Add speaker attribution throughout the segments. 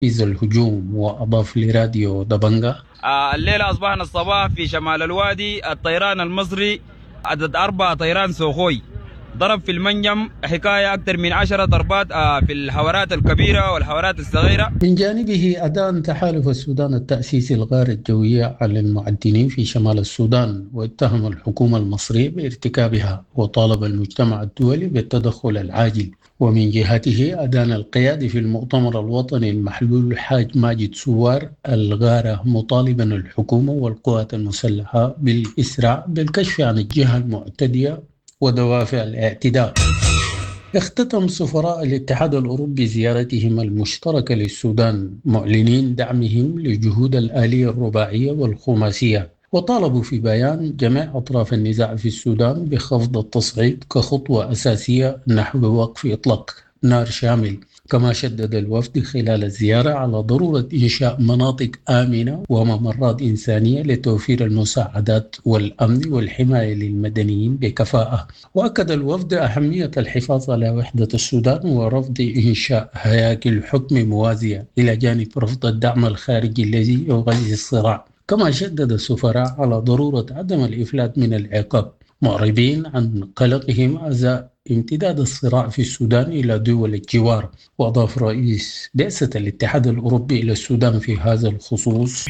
Speaker 1: تنفيذ الهجوم. وأضاف لراديو دبنجا:
Speaker 2: الليلة أصبحنا الصباح في شمال الوادي الطيران المصري عدد 4 طيران سوخوي ضرب في المنجم حكاية أكثر من 10 ضربات في الحوارات الكبيرة والحوارات الصغيرة.
Speaker 1: من جانبه أدان تحالف السودان التأسيسي الغار الجوية على المعدنين في شمال السودان، واتهم الحكومة المصرية بارتكابها، وطالب المجتمع الدولي بالتدخل العاجل. ومن جهته أدان القيادي في المؤتمر الوطني المحلول الحاج ماجد سوار الغارة، مطالبا الحكومة والقوات المسلحة بالإسراع بالكشف عن الجهة المعتدية ودوافع الاعتداء. اختتم سفراء الاتحاد الأوروبي زيارتهم المشتركة للسودان معلنين دعمهم لجهود الآلية الرباعية والخماسية، وطالبوا في بيان جميع أطراف النزاع في السودان بخفض التصعيد كخطوة أساسية نحو وقف إطلاق نار شامل. كما شدد الوفد خلال الزيارة على ضرورة إنشاء مناطق آمنة وممرات إنسانية لتوفير المساعدات والأمن والحماية للمدنيين بكفاءة. وأكد الوفد أهمية الحفاظ على وحدة السودان ورفض إنشاء هياكل حكم موازية، إلى جانب رفض الدعم الخارجي الذي يغذي الصراع. كما شدد السفراء على ضرورة عدم الإفلات من العقاب، معربين عن قلقهم أزاء امتداد الصراع في السودان إلى دول الجوار. وأضاف رئيس بعثة الاتحاد الأوروبي إلى السودان في هذا الخصوص: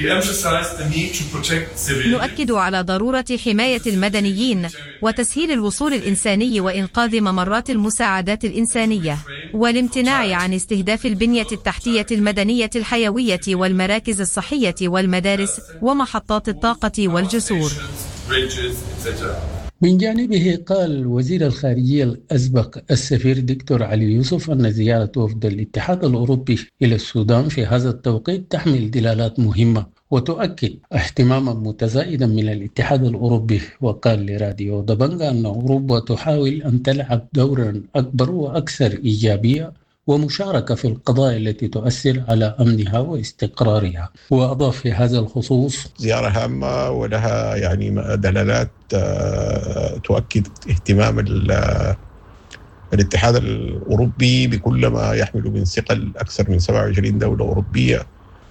Speaker 3: نؤكد على ضرورة حماية المدنيين وتسهيل الوصول الإنساني وإنقاذ ممرات المساعدات الإنسانية، والامتناع عن استهداف البنية التحتية المدنية الحيوية والمراكز الصحية والمدارس ومحطات الطاقة والجسور.
Speaker 1: من جانبه قال وزير الخارجية الأسبق السفير دكتور علي يوسف أن زيارة وفد الاتحاد الأوروبي إلى السودان في هذا التوقيت تحمل دلالات مهمة وتؤكد اهتماما متزايدا من الاتحاد الأوروبي. وقال لراديو دبنجا أن أوروبا تحاول أن تلعب دورا أكبر وأكثر إيجابية ومشاركة في القضايا التي تؤثر على أمنها واستقرارها. وأضاف في هذا الخصوص:
Speaker 4: زيارة هامة ولها دلالات تؤكد اهتمام الاتحاد الأوروبي بكل ما يحمل من ثقل أكثر من 27 دولة أوروبية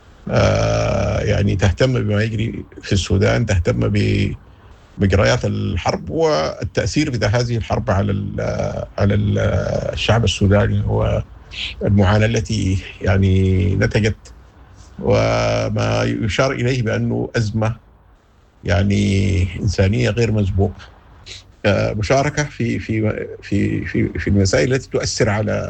Speaker 4: تهتم بما يجري في السودان، تهتم بمجريات الحرب والتأثير بتاع هذه الحرب على الشعب السوداني والمعاناة التي نتجت، وما يشار إليه بأنه أزمة إنسانية غير مسبوقة. مشاركة في المسائل التي تؤثر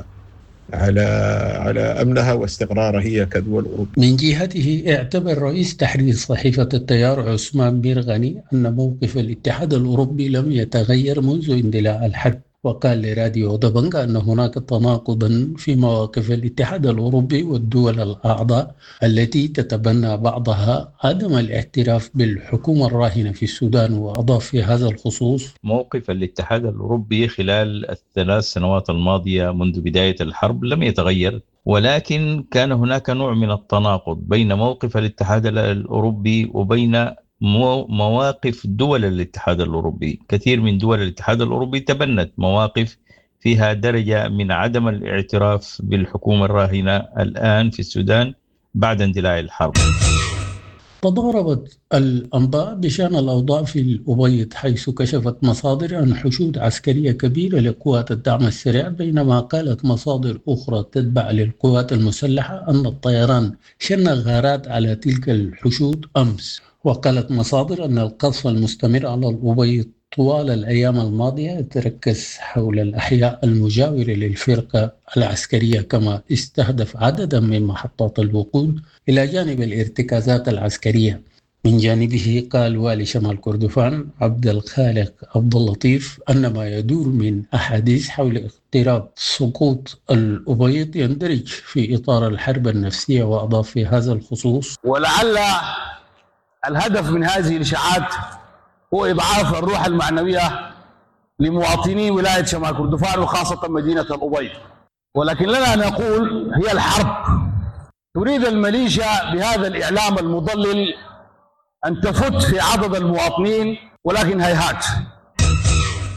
Speaker 4: على أمنها واستقرارها هي كدول أوروبية.
Speaker 1: من جهته اعتبر رئيس تحرير صحيفة التيار عثمان بيرغني أن موقف الاتحاد الأوروبي لم يتغير منذ اندلاع الحرب. وقال لراديو دبنجا أن هناك تناقضا في مواقف الاتحاد الأوروبي والدول الأعضاء التي تتبنى بعضها عدم الاعتراف بالحكومة الراهنة في السودان. وأضاف في هذا الخصوص:
Speaker 5: موقف الاتحاد الأوروبي خلال ال3 سنوات الماضية منذ بداية الحرب لم يتغير، ولكن كان هناك نوع من التناقض بين موقف الاتحاد الأوروبي وبين مواقف دول الاتحاد الأوروبي. كثير من دول الاتحاد الأوروبي تبنت مواقف فيها درجة من عدم الاعتراف بالحكومة الراهنة الآن في السودان بعد اندلاع الحرب.
Speaker 1: تضاربت الأنباء بشأن الأوضاع في الأبيض، حيث كشفت مصادر عن حشود عسكرية كبيرة لقوات الدعم السريع، بينما قالت مصادر أخرى تتبع للقوات المسلحة أن الطيران شن غارات على تلك الحشود أمس. وقالت مصادر أن القصف المستمر على الأبيض طوال الأيام الماضية يتركز حول الأحياء المجاورة للفرقة العسكرية، كما استهدف عددا من محطات الوقود إلى جانب الارتكازات العسكرية. من جانبه قال والي شمال كردفان عبد الخالق عبد اللطيف أن ما يدور من أحاديث حول اقتراب سقوط الأبيض يندرج في إطار الحرب النفسية. وأضاف في هذا الخصوص:
Speaker 6: ولعل الهدف من هذه الإشاعات هو إضعاف الروح المعنوية لمواطني ولاية شمال كردفان وخاصة مدينة الأبيض. ولكن لنا نقول هي الحرب. تريد الميليشيا بهذا الإعلام المضلل أن تفت في عدد المواطنين، ولكن هيهات.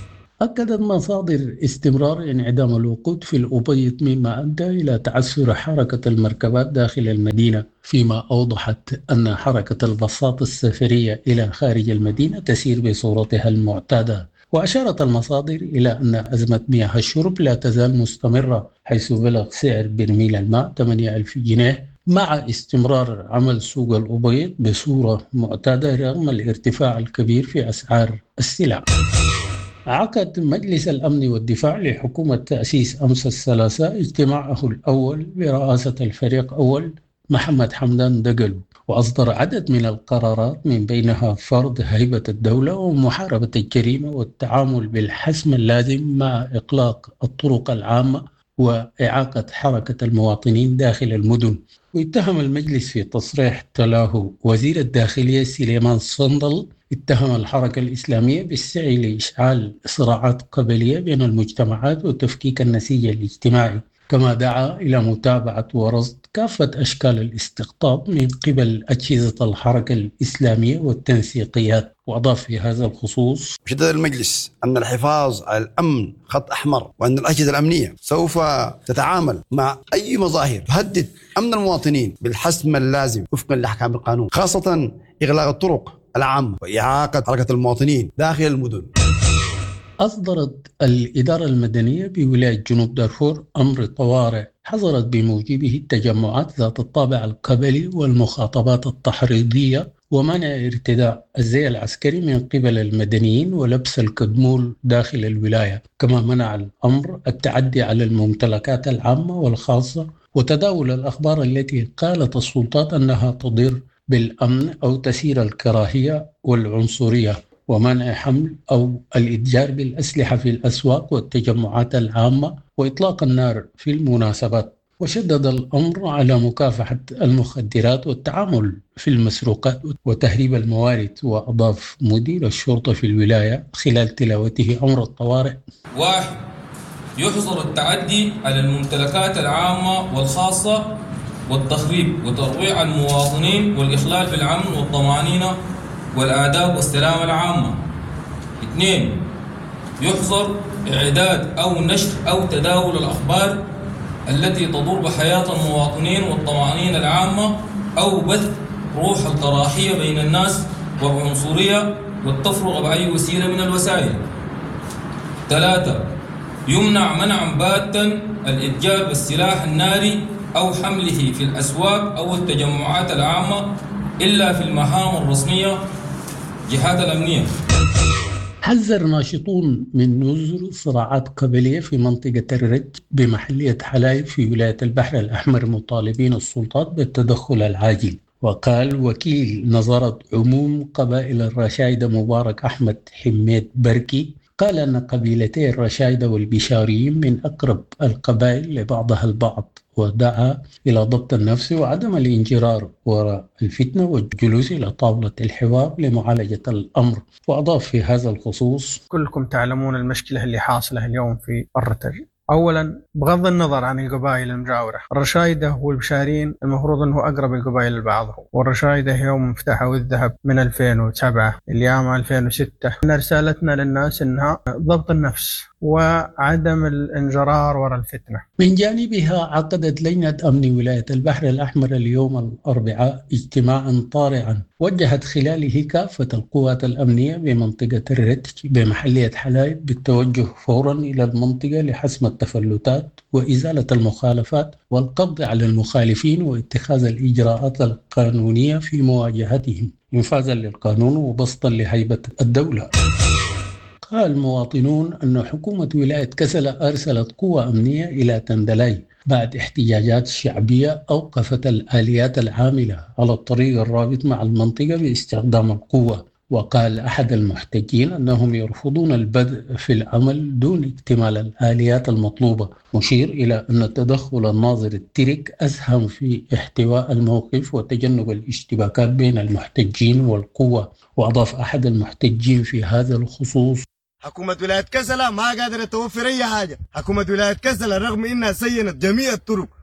Speaker 1: أكدت مصادر استمرار انعدام الوقود في الأبيض مما أدى إلى تعثر حركة المركبات داخل المدينة، فيما أوضحت أن حركة الباصات السفرية إلى خارج المدينة تسير بصورتها المعتادة. وأشارت المصادر إلى أن أزمة مياه الشرب لا تزال مستمرة، حيث بلغ سعر برميل الماء 8,000 جنيه مع استمرار عمل سوق الأبيض بصورة معتادة رغم الارتفاع الكبير في أسعار السلع. عقد مجلس الأمن والدفاع لحكومة تأسيس أمس الثلاثاء اجتماعه الأول برئاسة الفريق أول محمد حمدان دقلو، وأصدر عدد من القرارات من بينها فرض هيبة الدولة ومحاربة الجريمة والتعامل بالحسم اللازم مع إغلاق الطرق العامة وإعاقة حركة المواطنين داخل المدن. واتهم المجلس في تصريح تلاه وزير الداخلية سليمان صندل اتهم الحركة الإسلامية بالسعي لإشعال صراعات قبلية بين المجتمعات وتفكيك النسيج الاجتماعي، كما دعا إلى متابعة ورصد كافة أشكال الاستقطاب من قبل أجهزة الحركة الإسلامية والتنسيقيات. وأضاف في هذا الخصوص:
Speaker 7: شدد المجلس أن الحفاظ على الأمن خط أحمر، وأن الأجهزة الأمنية سوف تتعامل مع أي مظاهر تهدد أمن المواطنين بالحسم اللازم وفقا لأحكام القانون، خاصة إغلاق الطرق العامة وإعاقة حركة المواطنين داخل المدن.
Speaker 1: أصدرت الإدارة المدنية بولاية جنوب دارفور أمر طوارئ حظرت بموجبه التجمعات ذات الطابع القبلي والمخاطبات التحريضية ومنع ارتداء الزي العسكري من قبل المدنيين ولبس الكدمول داخل الولاية، كما منع الأمر التعدي على الممتلكات العامة والخاصة وتداول الأخبار التي قالت السلطات أنها تضر بالأمن أو تسير الكراهية والعنصرية، ومنع حمل أو الإتجار بالأسلحة في الأسواق والتجمعات العامة وإطلاق النار في المناسبات. وشدد الأمر على مكافحة المخدرات والتعامل في المسروقات وتهريب الموارد. وأضاف مدير الشرطة في الولاية خلال تلاوته أمر الطوارئ:
Speaker 8: 1. يحظر التعدي على الممتلكات العامة والخاصة والتخريب وترويع المواطنين والإخلال بالأمن والطمأنينة والآداب والسلامة العامة. 2. يحظر إعداد أو نشر أو تداول الأخبار التي تضر بحياة المواطنين والطمأنينة العامة أو بث روح الكراهية بين الناس والعنصرية والتفرقة بأي وسيلة من الوسائل. 3. يمنع منعا باتا الإتجار بالسلاح الناري أو حمله في الأسواق أو التجمعات العامة إلا في المهام الرسمية جهات الأمنية.
Speaker 1: حذر ناشطون من نزول صراعات قبلية في منطقة الرج بمحلية حلايب في ولاية البحر الأحمر، مطالبين السلطات بالتدخل العاجل. وقال وكيل نظارة عموم قبائل الرشايدة مبارك أحمد حميد بركي قال أن قبيلتي الرشايدة والبشاريين من أقرب القبائل لبعضها البعض، ودعا إلى ضبط النفس وعدم الانجرار وراء الفتنة والجلوس إلى طاولة الحوار لمعالجة الأمر. وأضاف في هذا الخصوص:
Speaker 9: كلكم تعلمون المشكلة اللي حاصلة اليوم في الرج. أولا، بغض النظر عن القبائل المجاورة، الرشايدة والبشارين المفروض أنه أقرب القبائل لبعضهم، والرشايدة يوم افتحوا الذهب من 2007 اليوم 2006. رسالتنا للناس أنها ضبط النفس وعدم الانجرار وراء الفتنة.
Speaker 1: من جانبها عقدت لجنة أمن ولاية البحر الأحمر اليوم الأربعاء اجتماعا طارئا وجهت خلاله كافة القوات الأمنية بمنطقة الرج بمحلية حلايب بالتوجه فورا إلى المنطقة لحسم التفلتات وإزالة المخالفات والقبض على المخالفين واتخاذ الإجراءات القانونية في مواجهتهم انفاذا للقانون وبسطا لهيبة الدولة. قال المواطنون أن حكومة ولاية كسلة أرسلت قوة أمنية إلى تندلاي بعد احتجاجات شعبية أوقفت الآليات العاملة على الطريق الرابط مع المنطقة باستخدام القوة. وقال أحد المحتجين أنهم يرفضون البدء في العمل دون اكتمال الآليات المطلوبة، مشير إلى أن تدخل الناظر الترك أسهم في احتواء الموقف وتجنب الاشتباكات بين المحتجين والقوة. وأضاف أحد المحتجين في هذا الخصوص:
Speaker 10: حكومة ولاية كسلة ما قادرة توفر أي حاجة. حكومة ولاية كسلة رغم إنها سينت جميع الطرق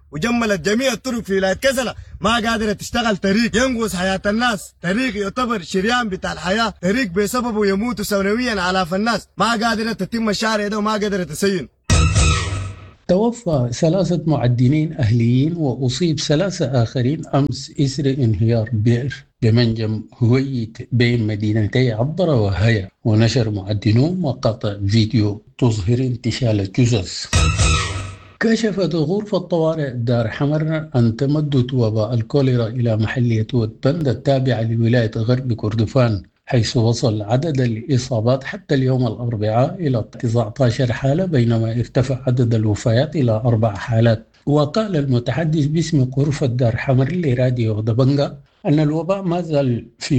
Speaker 10: وجملت جميع الطرق في ولاية كسلة ما قادرة تشتغل. طريق ينقذ حياة الناس، طريق يعتبر شريان بتاع الحياة، طريق بسببه يموت سنويا آلاف الناس، ما قادرة تتم الشارع ده وما قادرة تسين.
Speaker 1: توفى 3 معدنين أهليين وأصيب 3 آخرين أمس إثر انهيار بئر بمنجم هويت بين مدينتي عبرة وهيا. ونشر معدنون مقاطع فيديو تظهر انتشال الجثث. كشفت غرفة طوارئ دار حمر أن تمدد وباء الكوليرا إلى محلية وتبند التابعة لولاية غرب كردفان، حيث وصل عدد الإصابات حتى اليوم الأربعاء إلى 19 حالة، بينما ارتفع عدد الوفيات إلى 4 حالات. وقال المتحدث باسم غرفة دار حمر لراديو دبنجا أن الوباء ما زال في